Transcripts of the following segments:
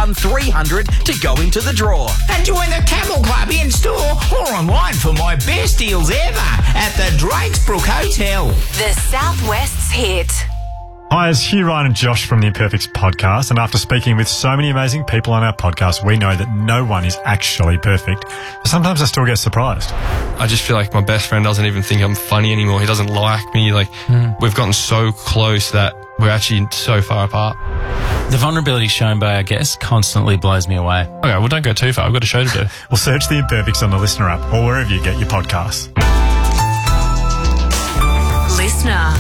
1 300 to go into the draw. And join the Camel Club in store or online for my best deals ever at the Drakesbrook Hotel. The Southwest's hit. Hi, it's Hugh, Ryan and Josh from the Imperfects podcast, and after speaking with so many amazing people on our podcast, we know that no one is actually perfect. But sometimes I still get surprised. I just feel like my best friend doesn't even think I'm funny anymore. He doesn't like me. We've gotten so close that we're actually so far apart. The vulnerability shown by our guests constantly blows me away. Okay, well, don't go too far. I've got a show to do. Well, search the Imperfects on the Listener app or wherever you get your podcasts. Listener.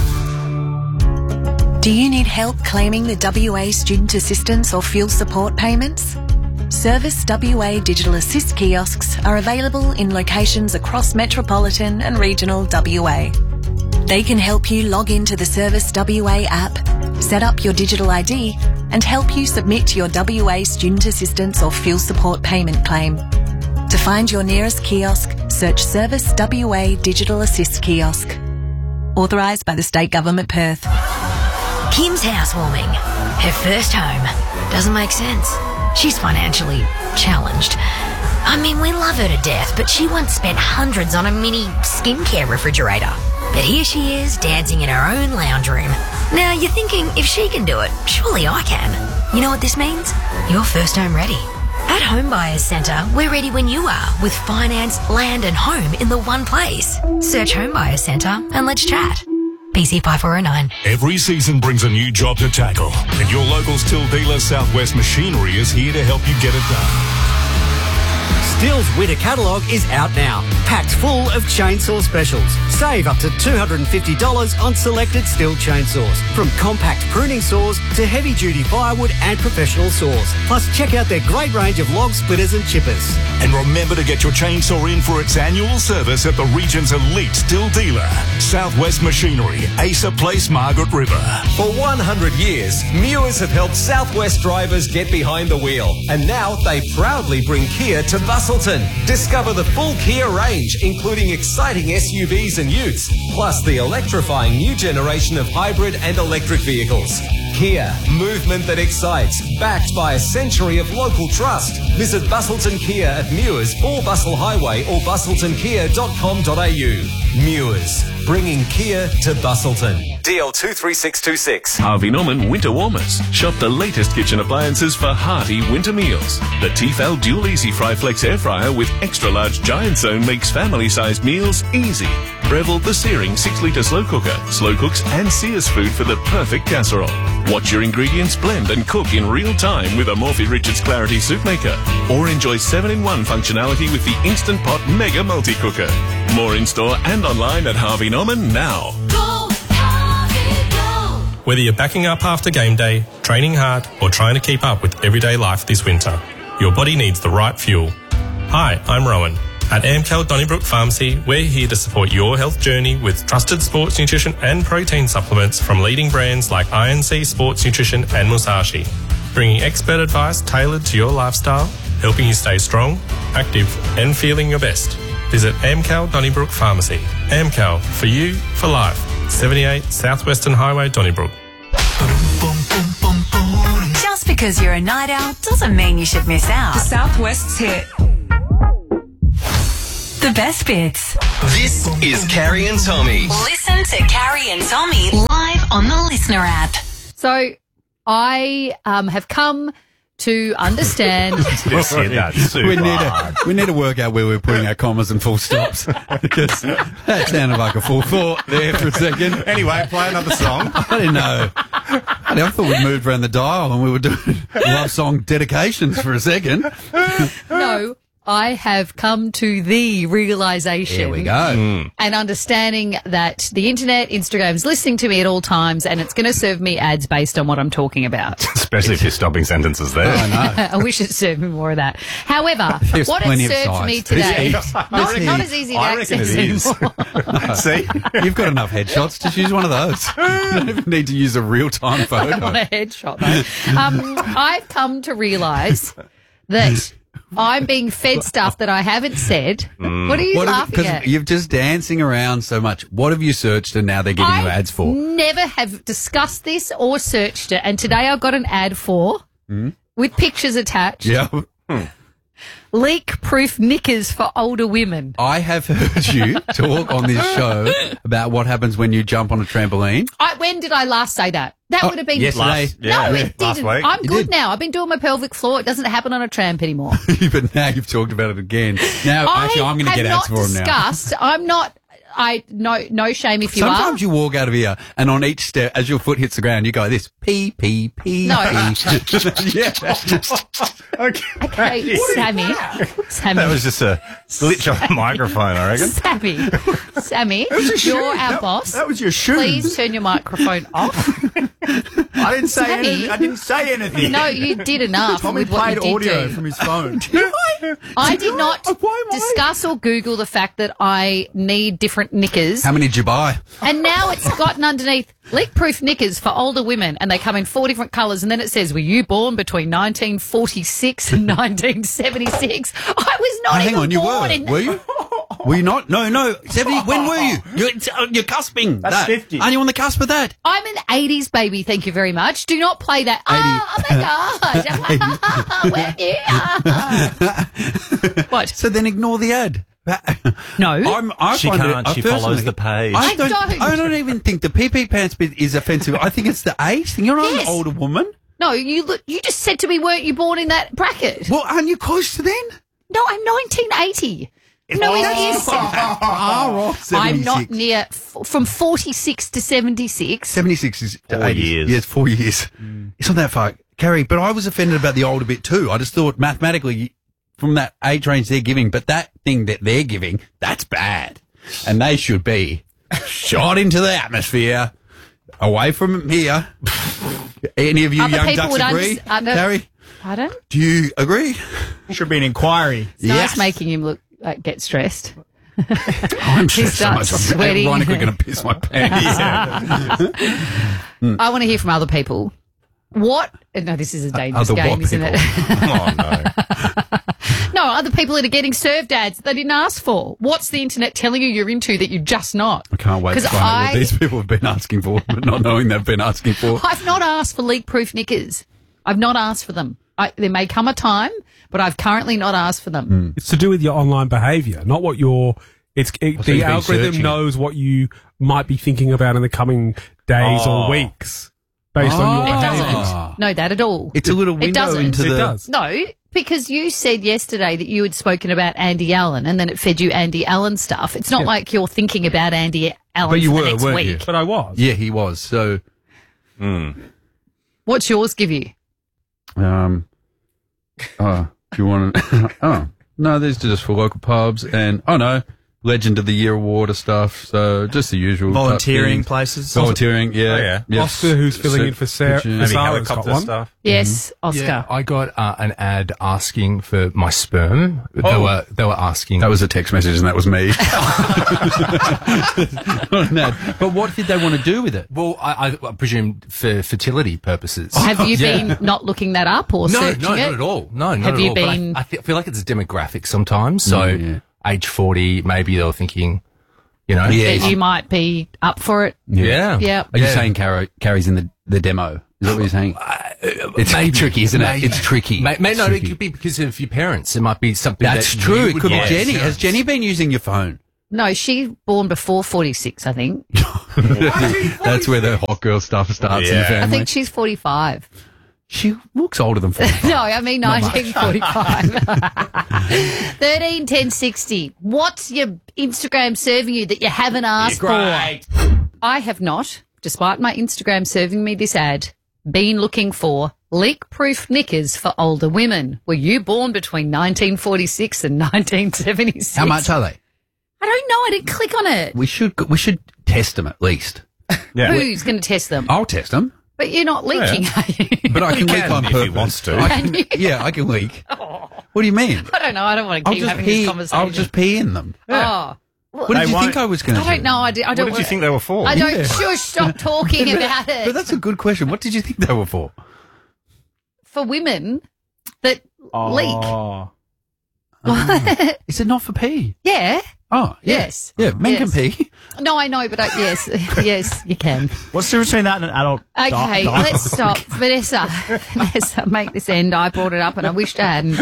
Do you need help claiming the WA student assistance or fuel support payments? Service WA Digital Assist kiosks are available in locations across metropolitan and regional WA. They can help you log into the Service WA app, set up your digital ID, and help you submit your WA student assistance or fuel support payment claim. To find your nearest kiosk, search Service WA Digital Assist kiosk. Authorised by the State Government, Perth. Kim's housewarming. Her first home. Doesn't make sense. She's financially challenged. I mean, we love her to death, but she once spent hundreds on a mini skincare refrigerator. But here she is, dancing in her own lounge room. Now, you're thinking, if she can do it, surely I can. You know what this means? You're first home ready. At Home Buyers Centre, we're ready when you are, with finance, land and home in the one place. Search Home Buyers Centre and let's chat. PC 5409. Every season brings a new job to tackle, and your local Stihl dealer Southwest Machinery is here to help you get it done. Stihl's winter catalogue is out now, packed full of chainsaw specials. Save up to $250 on selected Stihl chainsaws, from compact pruning saws to heavy-duty firewood and professional saws. Plus, check out their great range of log splitters and chippers. And remember to get your chainsaw in for its annual service at the region's elite Stihl dealer, Southwest Machinery, Asa Place, Margaret River. For 100 years, Mewers have helped Southwest drivers get behind the wheel, and now they proudly bring Kia to Busselton. Discover the full Kia range, including exciting SUVs and utes, plus the electrifying new generation of hybrid and electric vehicles. Kia, movement that excites, backed by a century of local trust. Visit Busselton Kia at Mewers or Bustle Highway or busseltonkia.com.au. Mewers, bringing Kia to Busselton. DL 23626. Harvey Norman Winter Warmers. Shop the latest kitchen appliances for hearty winter meals. The Tefal Dual Easy Fry Flex Air Fryer with extra large giant zone makes family-sized meals easy. Breville the Searing 6-litre slow cooker. Slow cooks and sears food for the perfect casserole. Watch your ingredients blend and cook in real time with a Morphy Richards Clarity Soup Maker. Or enjoy 7-in-1 functionality with the Instant Pot Mega Multi-Cooker. More in-store and online at Harvey Norman now. Whether you're backing up after game day, training hard, or trying to keep up with everyday life this winter, your body needs the right fuel. Hi, I'm Rowan. At Amcal Donnybrook Pharmacy, we're here to support your health journey with trusted sports nutrition and protein supplements from leading brands like INC Sports Nutrition and Musashi, bringing expert advice tailored to your lifestyle, helping you stay strong, active, and feeling your best. Visit Amcal Donnybrook Pharmacy. Amcal, for you, for life. 78 Southwestern Highway, Donnybrook. Just because you're a night owl doesn't mean you should miss out. The Southwest's hit. The best bits. This is Carrie and Tommy. Listen to Carrie and Tommy live on the Listener app. So I have come to understand. We need to work out where we're putting our commas and full stops, because that sounded like a full thought there for a second. Anyway, play another song. I didn't know. I thought we moved around the dial and we were doing love song dedications for a second. No, I have come to the realisation. Here we go. And understanding that the internet, Instagram's listening to me at all times, and it's going to serve me ads based on what I'm talking about. Especially if you're stopping sentences there. I know. I wish it served me more of that. However, There's what plenty it of served sides. me today, not as easy to I reckon access it is. anymore. See? You've got enough headshots. Just use one of those. You don't even need to use a real-time photo. I want a headshot, though. I've come to realise that I'm being fed stuff that I haven't said. What are you laughing at? Because you're just dancing around so much. What have you searched and now they're giving you ads for? Never have discussed this or searched it. And today I got an ad for, with pictures attached. Yeah. Leak-proof knickers for older women. I have heard you talk on this show about what happens when you jump on a trampoline. When did I last say that? That would have been yesterday. No, it Last didn't. week. I'm You good did. now. I've been doing my pelvic floor. It doesn't happen on a tramp anymore. But now you've talked about it again. Now, actually, I'm going to get ads for him now. discussed. I'm not. No shame if you Sometimes you walk out of here, and on each step, as your foot hits the ground, you go this pee pee pee. No. pee. Yeah. Okay, Sammy. That was just a glitch on the microphone, I reckon. Sammy, you're our boss. That was your shoes. Please turn your microphone off. I didn't say Sammy. anything. I didn't say anything. No, you did enough Tommy with what played you did audio do. from his phone. I did not discuss or Google the fact that I need different knickers. How many did you buy? And now it's gotten underneath leak-proof knickers for older women, and they come in 4 different colours. And then it says, "Were you born between 1946 and 1976?" I was not Hang even on, you born were you? Were you not? No. 70. When were you? You're cusping. That's that. 50. Aren't you on the cusp of that? I'm an 80s baby, thank you very much. Do not play that. Oh my God. What? So then ignore the ad. No. She can't. She follows the page. I don't even think the PP pants bit is offensive. I think it's the age thing. You're not Yes. an older woman. No, you just said to me, weren't you born in that bracket? Well, aren't you close to then? No, I'm 1980. No, yes. I'm not near from 46 to 76. 76 is 4 80. years. Yes, 4 years. It's not that far, Carrie. But I was offended about the older bit too. I just thought mathematically, from that age range they're giving, but that thing that they're giving, that's bad, and they should be shot into the atmosphere, away from here. Any of you Other young people ducks would agree, Carrie? Pardon? Do you agree? Should be an inquiry. It's nice making him look get stressed. I'm He stressed so much. starts I'm sweating. ironically going to piss my pants. I want to hear from other people. What? No, this is a dangerous Other what game, isn't it? Oh, no. No, other people that are getting served ads they didn't ask for. What's the internet telling you you're into that you're just not? I can't wait to 'Cause find out what these people have been asking for, but not knowing they've been asking for. I've not asked for leak-proof knickers. I've not asked for them. There may come a time, but I've currently not asked for them. It's to do with your online behaviour, not what you're. The you've been algorithm searching. knows what you might be thinking about in the coming days or weeks based on your It behaviour. doesn't know that at all. It's a little It window doesn't. into It the. does. No, because you said yesterday that you had spoken about Andy Allen and then it fed you Andy Allen stuff. It's not like you're thinking about Andy Allen But you for were, the next weren't week. you? But I was. Yeah, he was. So, What's yours give you? do you want to? Oh, no, there's just for local pubs and Legend of the Year award of stuff. So just the usual Volunteering type things. places. Volunteering, yeah. Oh, yeah. Yes. Oscar, who's filling in for Sarah. Maybe Maybe Sarah's got helicopter one. stuff. Yes, Oscar. Yeah, I got an ad asking for my sperm. They were asking. That was a text message, and that was me. Not an ad. But what did they want to do with it? Well, I presume for fertility purposes. Have you been not looking that up or searching not it? at all. No, not Have at you all. But been- I feel like it's a demographic sometimes. So age 40, maybe they were thinking, That you might be up for it. Yeah. Yeah. Are you saying Carrie's in the demo? Is that what you're saying? It's tricky, isn't it? It's tricky. No, It's it tricky. could be because of your parents. It might be something That's that true. you It would could be want. Jenny. Yeah. Has Jenny been using your phone? No, she's born before 46, I think. That's where the hot girl stuff starts in the family. I think she's 45. She looks older than 45. No, I mean 1945. 13 10 60. What's your Instagram serving you that you haven't asked for? I have not, despite my Instagram serving me this ad, been looking for leak-proof knickers for older women. Were you born between 1946 and 1976? How much are they? I don't know. I didn't click on it. We should test them at least. Who's going to test them? I'll test them. But you're not leaking, are you? But I can leak on if purpose. he wants to. I can leak. What do you mean? I don't know. I don't want to keep having this conversation. I'll just pee in them. Oh. What did you think I was going to do? I don't know. I don't. What did you think they were for? I don't. Shush! Stop talking about But it. that's a good question. What did you think they were for? For women that leak. Oh. What? Is it not for pee? Yeah. Oh, yeah. Yes. Yeah, men Yes. can pee. No, I know, but yes, you can. What's the difference between that and an adult? Okay, let's stop. Vanessa, make this end. I brought it up and I wished I hadn't.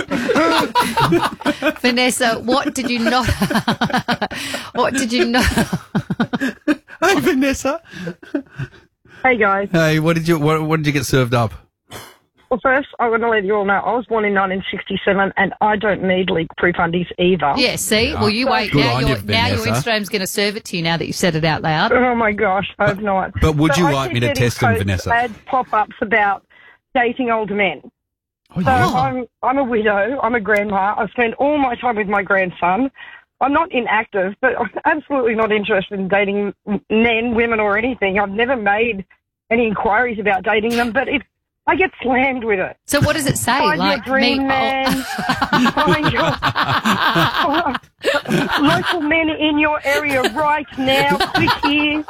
Vanessa, what did you not? What did you not? Hey, Vanessa. Hey guys. Hey, what did you get served up? Well, first, I want to let you all know I was born in 1967 and I don't need leak-proof undies either. Yeah, see? Well, you wait. Good Now on your you, Vanessa. Instagram's going to serve it to you now that you've said it out loud. Oh my gosh, I have not. But would So you I like keep me to getting test them, posts, Vanessa? Ads pop-ups about dating older men. Oh, So yeah. I'm a widow. I'm a grandma. I spend all my time with my grandson. I'm not inactive, but I'm absolutely not interested in dating men, women, or anything. I've never made any inquiries about dating them, but I get slammed with it. So what does it say? Find Like your dream me? man. Find your local men in your area right now. Click here.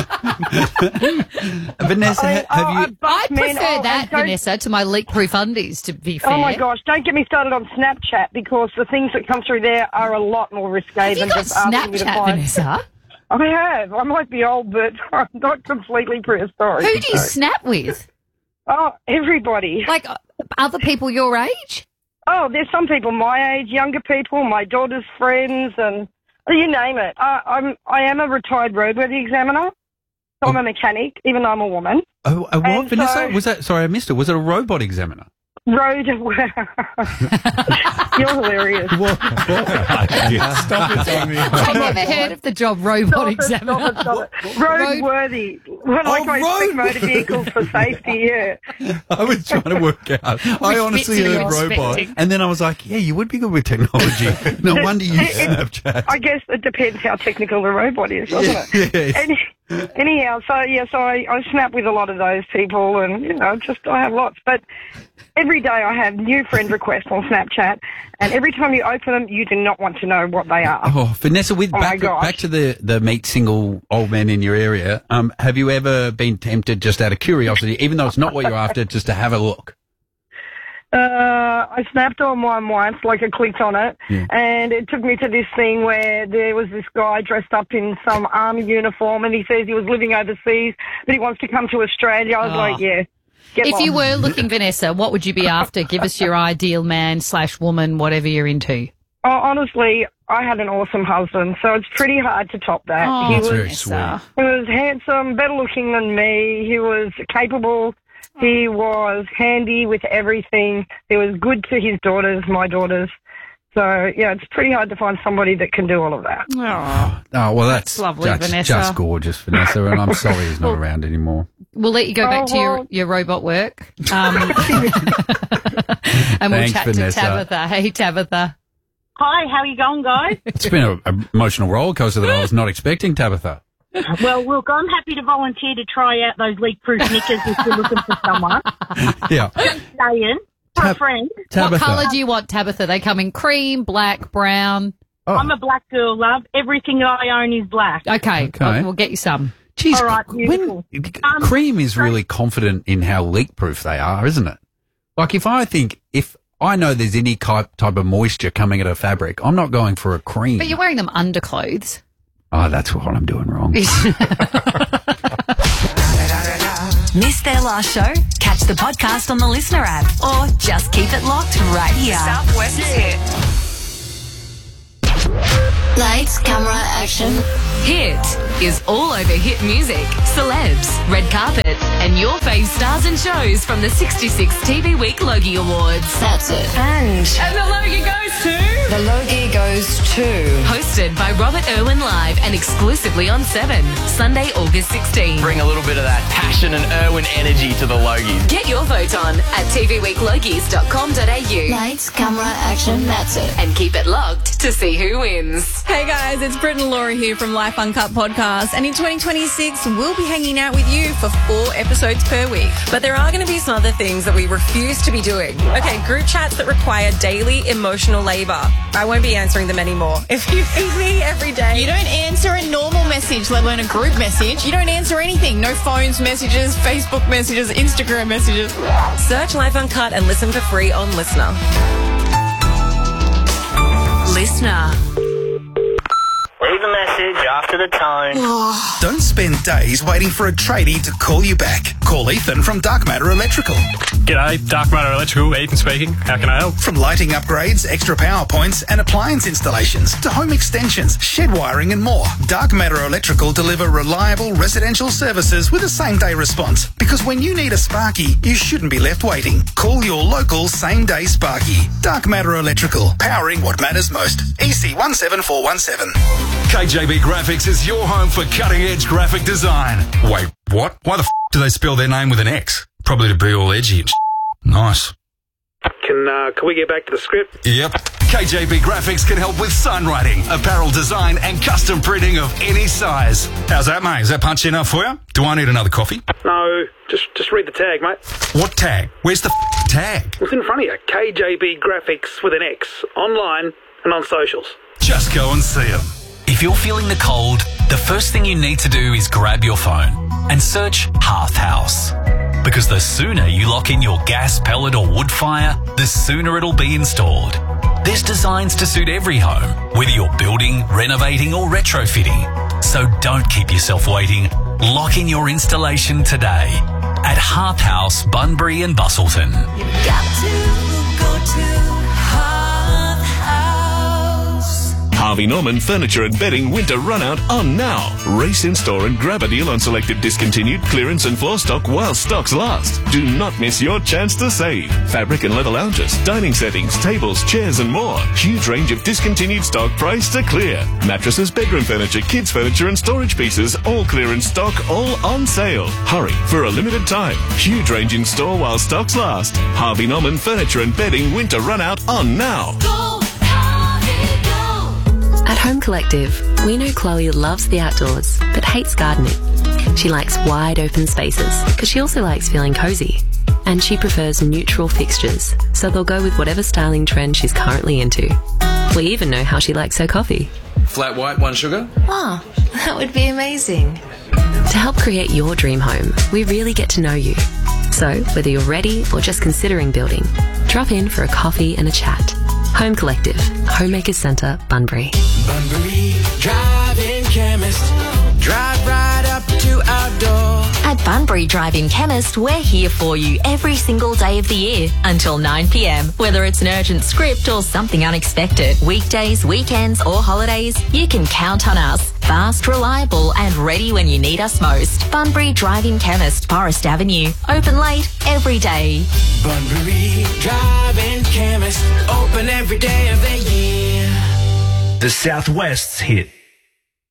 Vanessa, have you? I prefer that, Vanessa, to my leak-proof undies, to be fair. Oh my gosh! Don't get me started on Snapchat because the things that come through there are a lot more risque Have you than got just asking me to Snapchat, find. Vanessa? I have. I might be old, but I'm not completely prehistoric. Who do you snap with? Oh, everybody. Like other people your age? Oh, there's some people my age, younger people, my daughter's friends, and you name it. I am a retired roadworthy examiner, so I'm a mechanic, even though I'm a woman. Oh, what, And Vanessa? so- Was that? Sorry, I missed it. Was it a robot examiner? You're hilarious. Stop it, Tommy. I've never heard of the job robot examiner. Roadworthy. Well, like I inspect motor vehicles for safety, yeah. I was trying to work out. I honestly bits are heard you robot, expecting? and then I was like, "Yeah, you would be good with technology." No wonder you Snapchat. I guess it depends how technical the robot is, doesn't it? Yes. Anyhow, so I snap with a lot of those people, and I have lots. But every day I have new friend requests on Snapchat, and every time you open them, you do not want to know what they are. Oh, Vanessa, with Oh my back gosh. to the meet single old men in your area. Have you ever been tempted, just out of curiosity, even though it's not what you're after, just to have a look? I snapped on one once, like I clicked on it, and it took me to this thing where there was this guy dressed up in some army uniform, and he says he was living overseas, but he wants to come to Australia. I was like, yeah. Get If you lost. were looking, Vanessa, what would you be after? Give us your ideal man/woman, whatever you're into. Oh, honestly, I had an awesome husband, so it's pretty hard to top that. Oh, he that's was very sweet. He was handsome, better looking than me. He was capable. He was handy with everything. He was good to his daughters, my daughters. So, yeah, it's pretty hard to find somebody that can do all of that. Oh. Oh, well, that's lovely, Vanessa. just gorgeous, Vanessa, and I'm sorry he's not around anymore. We'll let you go back to your robot work. And we'll Thanks, chat Vanessa. to Tabitha. Hey, Tabitha. Hi, how are you going, guys? It's been an emotional roller coaster that I was not expecting, Tabitha. Well, look, I'm happy to volunteer to try out those leak-proof knickers if you're looking for someone. Yeah. Just saying, for a friend. What colour do you want, Tabitha? They come in cream, black, brown. I'm a black girl, love. Everything that I own is black. Okay, we'll get you some. Jeez, All right, beautiful. Cream is really confident in how leak-proof they are, isn't it? Like, if I know there's any type of moisture coming at a fabric, I'm not going for a cream. But you're wearing them underclothes. Oh, that's what I'm doing wrong. Missed their last show? Catch the podcast on the Listener app or just keep it locked right here. Southwest hit. Lights, camera, action. Hit is all over hit music, celebs, red carpets, and your fave stars and shows from the 66 TV Week Logie Awards. That's it. And the Logie goes to... The Logie goes to... Hosted by Robert Irwin live and exclusively on 7, Sunday, August 16. Bring a little bit of that passion and Irwin energy to the Logies. Get your vote on at tvweeklogies.com.au. Lights, camera, action, that's it. And keep it locked to see who wins. Hey guys, it's Britt and Laura here from Life Uncut Podcast, and in 2026 we'll be hanging out with you for 4 episodes per week. But there are going to be some other things that we refuse to be doing. Okay, group chats that require daily emotional labour. I won't be answering them anymore. If you feed me every day... You don't answer a normal message, let alone a group message. You don't answer anything. No phones messages, Facebook messages, Instagram messages. Search Life Uncut and listen for free on Listener. Listener. the message after the tone. Don't spend days waiting for a tradie to call you back. Call Ethan from Dark Matter Electrical. G'day, Dark Matter Electrical, Ethan speaking. How can I help? From lighting upgrades, extra power points and appliance installations to home extensions, shed wiring and more, Dark Matter Electrical deliver reliable residential services with a same-day response. Because when you need a Sparky, you shouldn't be left waiting. Call your local same-day Sparky. Dark Matter Electrical, powering what matters most. EC 17417. KJB Graphics is your home for cutting-edge graphic design. Wait, what? Why the do they spell their name with an X? Probably to be all edgy and Nice. Can we get back to the script? Yep. KJB Graphics can help with sign writing, apparel design and custom printing of any size. How's that, mate? Is that punchy enough for you? Do I need another coffee? No, just read the tag, mate. What tag? Where's the tag? It's in front of you. KJB Graphics with an X. Online and on socials. Just go and see them. If you're feeling the cold, the first thing you need to do is grab your phone and search Hearth House. Because the sooner you lock in your gas, pellet or wood fire, the sooner it'll be installed. There's designs to suit every home, whether you're building, renovating or retrofitting. So don't keep yourself waiting. Lock in your installation today at Hearth House, Bunbury and Bustleton. You've got to go to Hearth House. Harvey Norman Furniture and Bedding Winter Runout on now. Race in store and grab a deal on selected discontinued, clearance and floor stock while stocks last. Do not miss your chance to save. Fabric and leather lounges, dining settings, tables, chairs and more. Huge range of discontinued stock priced to clear. Mattresses, bedroom furniture, kids furniture and storage pieces, all clearance stock, all on sale. Hurry for a limited time. Huge range in store while stocks last. Harvey Norman Furniture and Bedding Winter Runout on now. At Home Collective, we know Chloe loves the outdoors, but hates gardening. She likes wide open spaces, because she also likes feeling cozy. And she prefers neutral fixtures, so they'll go with whatever styling trend she's currently into. We even know how she likes her coffee. Flat white, 1 sugar? Oh, that would be amazing. To help create your dream home, we really get to know you. So, whether you're ready or just considering building, drop in for a coffee and a chat. Home Collective, Homemakers Centre, Bunbury. Bunbury Drive-In Chemist. Drive right up to our door. At Bunbury Drive-In Chemist, we're here for you every single day of the year until 9 p.m. Whether it's an urgent script or something unexpected, weekdays, weekends or holidays, you can count on us. Fast, reliable and ready when you need us most. Bunbury Drive-In Chemist, Forest Avenue. Open late every day. Bunbury Drive-In Chemist. Open every day of the year. The Southwest's hit.